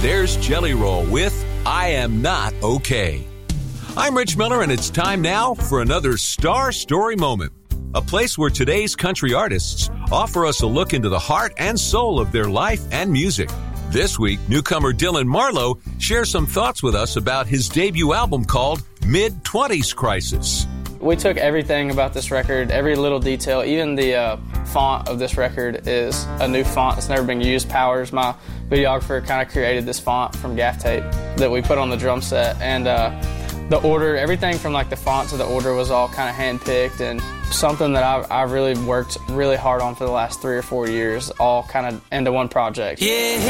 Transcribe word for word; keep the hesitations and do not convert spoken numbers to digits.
there's Jelly Roll with I Am Not Okay. I'm Rich Miller, and it's time now for another Star Story Moment, a place where today's country artists offer us a look into the heart and soul of their life and music. This week, newcomer Dylan Marlowe shares some thoughts with us about his debut album called Mid-twenties Crisis. We took everything about this record, every little detail, even the uh, font of this record is a new font that's never been used. Powers, my videographer, kind of created this font from gaff tape that we put on the drum set. And uh, the order, everything from like the font to the order was all kind of hand-picked, and something that I've, I've really worked really hard on for the last three or four years, all kind of into one project. Yeah.